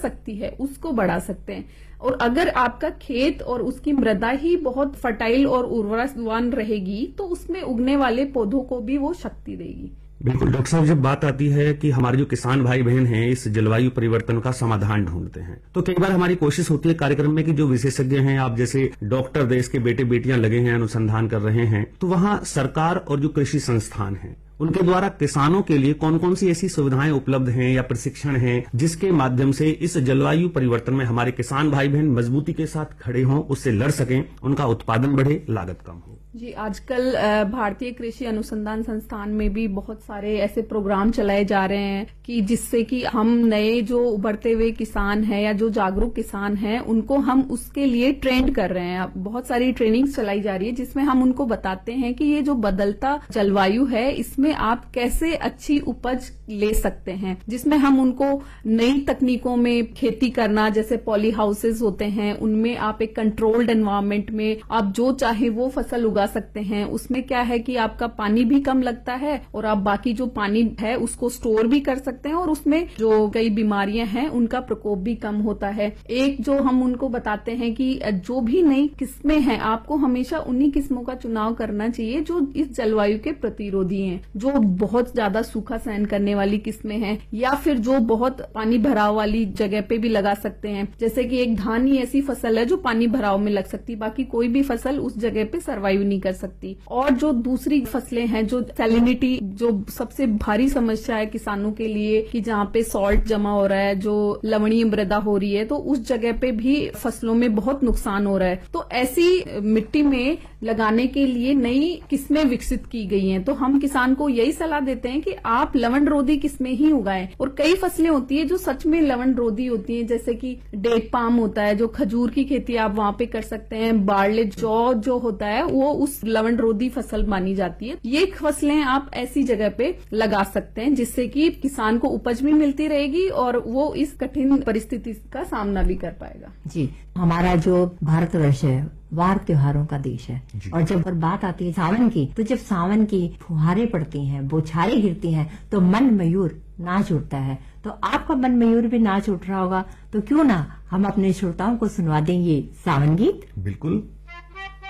सकती है उसको बढ़ा सकते हैं। और अगर आपका खेत और उसकी मृदा ही बहुत फर्टाइल और उर्वरकवान रहेगी तो उसमें उगने वाले पौधों को भी वो शक्ति देगी। बिल्कुल डॉक्टर साहब, जब बात आती है कि हमारे जो किसान भाई बहन हैं इस जलवायु परिवर्तन का समाधान ढूंढते हैं, तो कई बार हमारी कोशिश होती है कार्यक्रम में कि जो विशेषज्ञ हैं, आप जैसे डॉक्टर, देश के बेटे बेटियां लगे हैं, अनुसंधान कर रहे हैं, तो वहां सरकार और जो कृषि संस्थान हैं उनके द्वारा किसानों के लिए कौन कौन सी ऐसी सुविधाएं उपलब्ध हैं या प्रशिक्षण हैं जिसके माध्यम से इस जलवायु परिवर्तन में हमारे किसान भाई बहन मजबूती के साथ खड़े हों, उससे लड़ सकें, उनका उत्पादन बढ़े, लागत कम हो। जी, आजकल भारतीय कृषि अनुसंधान संस्थान में भी बहुत सारे ऐसे प्रोग्राम चलाए जा रहे हैं कि जिससे कि हम नए जो उभरते हुए किसान हैं या जो जागरूक किसान हैं उनको हम उसके लिए ट्रेंड कर रहे हैं। बहुत सारी ट्रेनिंग चलाई जा रही है जिसमें हम उनको बताते हैं कि ये जो बदलता जलवायु है इसमें आप कैसे अच्छी उपज ले सकते हैं, जिसमें हम उनको नई तकनीकों में खेती करना, जैसे पॉली हाउसेज होते हैं उनमें आप एक कंट्रोल्ड एनवायरनमेंट में आप जो चाहे वो फसल उगा सकते हैं। उसमें क्या है कि आपका पानी भी कम लगता है और आप बाकी जो पानी है उसको स्टोर भी कर सकते हैं और उसमें जो कई बीमारियां हैं उनका प्रकोप भी कम होता है। एक जो हम उनको बताते हैं कि जो भी नई किस्में हैं आपको हमेशा उन्हीं किस्मों का चुनाव करना चाहिए जो इस जलवायु के प्रतिरोधी हैं, जो बहुत ज्यादा सूखा सहन करने वाली किस्में हैं, या फिर जो बहुत पानी भराव वाली जगह पे भी लगा सकते हैं। जैसे कि एक धान ही ऐसी फसल है जो पानी भराव में लग सकती, बाकी कोई भी फसल उस जगह पे सर्वाइव नहीं कर सकती। और जो दूसरी फसलें हैं, जो सैलिनिटी जो सबसे भारी समस्या है किसानों के लिए कि जहाँ पे सॉल्ट जमा हो रहा है, जो लवणीय मृदा हो रही है, तो उस जगह पे भी फसलों में बहुत नुकसान हो रहा है। तो ऐसी मिट्टी में लगाने के लिए नई किस्में विकसित की गई हैं। तो हम किसान को यही सलाह देते हैं कि आप लवण रोधी किस्में ही उगाएं। और कई फसलें होती है जो सच में लवण रोधी होती हैं, जैसे कि डेट पाम होता है, जो खजूर की खेती आप वहां पे कर सकते हैं। बार्ले जौ जो होता है वो उस लवण रोधी फसल मानी जाती है। ये फसलें आप ऐसी जगह पे लगा सकते हैं जिससे कि किसान को उपज भी मिलती रहेगी और वो इस कठिन परिस्थिति का सामना भी कर पाएगा। जी, हमारा जो भारतवर्ष है वार त्योहारों का देश है और जब बात आती है सावन की, तो जब सावन की फुहारें पड़ती हैं, बौछारें गिरती हैं, तो मन मयूर नाच उठता है। तो आपका मन मयूर भी नाच उठ रहा होगा, तो क्यों ना हम अपने श्रोताओं को सुनवा दें ये सावन गीत। बिल्कुल।